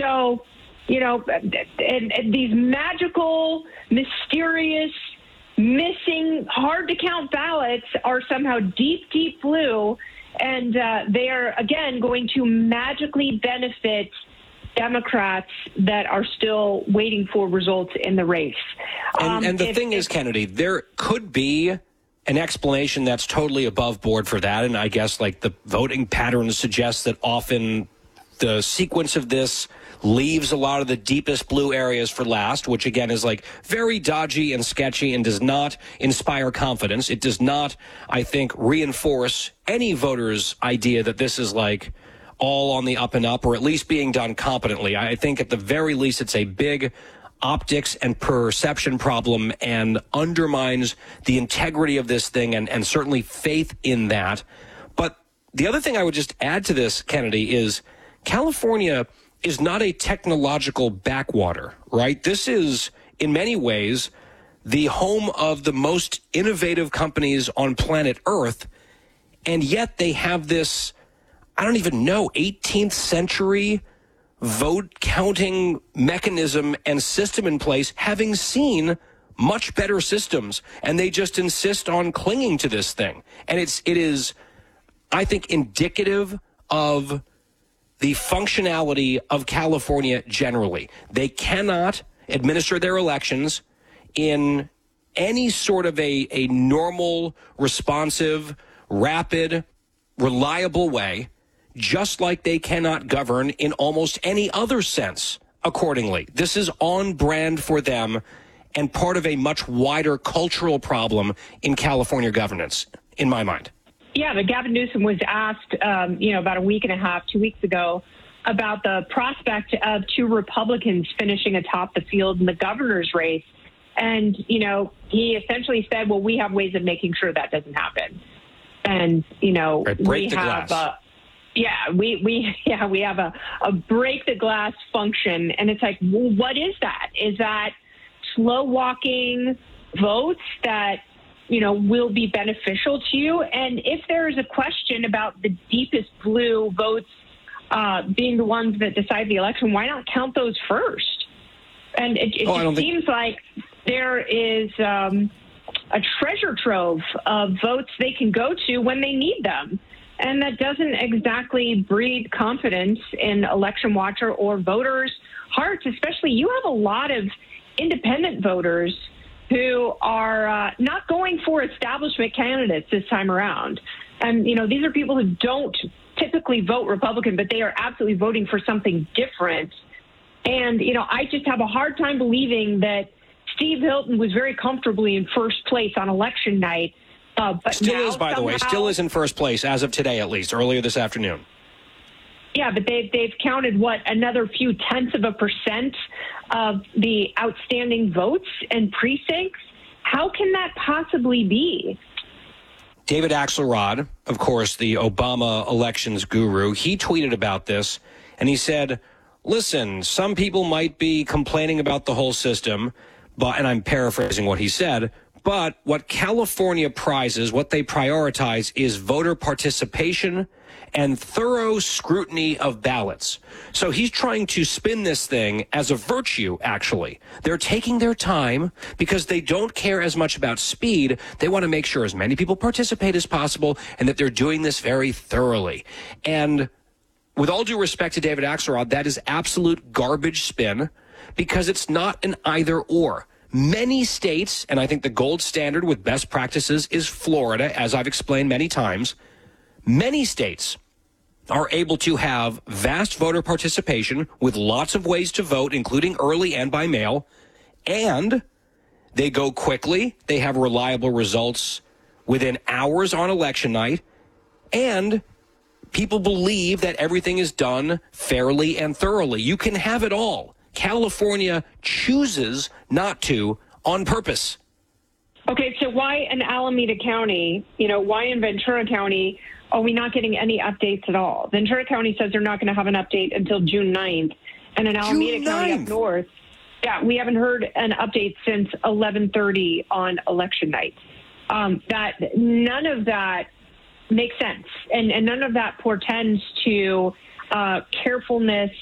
So, and these magical, mysterious, missing, hard-to-count ballots are somehow deep, deep blue, and they are, again, going to magically benefit Democrats that are still waiting for results in the race. And the thing is, Kennedy, there could be an explanation that's totally above board for that, and I guess like the voting patterns suggest that often the sequence of this leaves a lot of the deepest blue areas for last, which again is like very dodgy and sketchy and does not inspire confidence. It does not, I think, reinforce any voter's idea that this is like all on the up and up, or at least being done competently. I think at the very least it's a big optics and perception problem and undermines the integrity of this thing and certainly faith in that. But the other thing I would just add to this, Kennedy, is California is not a technological backwater, right? This is, in many ways, the home of the most innovative companies on planet Earth, and yet they have this, I don't even know, 18th century vote counting mechanism and system in place, having seen much better systems, and they just insist on clinging to this thing. And it is, I think, indicative of the functionality of California generally. They cannot administer their elections in any sort of a normal, responsive, rapid, reliable way, just like they cannot govern in almost any other sense accordingly. This is on brand for them and part of a much wider cultural problem in California governance, in my mind. Yeah, but Gavin Newsom was asked, about a week and a half, 2 weeks ago, about the prospect of two Republicans finishing atop the field in the governor's race. And, he essentially said, well, we have ways of making sure that doesn't happen. And, break the glass. We have a break the glass function. And it's like, well, what is that? Is that slow walking votes that will be beneficial to you? And if there is a question about the deepest blue votes being the ones that decide the election, why not count those first? And it seems like there is a treasure trove of votes they can go to when they need them. And that doesn't exactly breed confidence in election watcher or voters' hearts, especially you have a lot of independent voters who are not going for establishment candidates this time around. And, these are people who don't typically vote Republican, but they are absolutely voting for something different. And, I just have a hard time believing that Steve Hilton was very comfortably in first place on election night. But still is, by the way, still is in first place as of today, at least, earlier this afternoon. Yeah, but they've counted, another few tenths of a percent of the outstanding votes and precincts? How can that possibly be? David Axelrod, of course, the Obama elections guru, he tweeted about this, and he said, listen, some people might be complaining about the whole system, but, and I'm paraphrasing what he said, but what California prizes, what they prioritize, is voter participation and thorough scrutiny of ballots. So he's trying to spin this thing as a virtue, actually. They're taking their time because they don't care as much about speed. They want to make sure as many people participate as possible and that they're doing this very thoroughly. And with all due respect to David Axelrod, that is absolute garbage spin because it's not an either or. Many states, and I think the gold standard with best practices is Florida, as I've explained many times, many states are able to have vast voter participation with lots of ways to vote, including early and by mail, and they go quickly, they have reliable results within hours on election night, and people believe that everything is done fairly and thoroughly. You can have it all. California chooses not to on purpose. Okay, so why in Alameda County, why in Ventura County are we not getting any updates at all? Ventura County says they're not going to have an update until June 9th. And in Alameda County up north, we haven't heard an update since 11:30 on election night. That none of that makes sense. And none of that portends to carefulness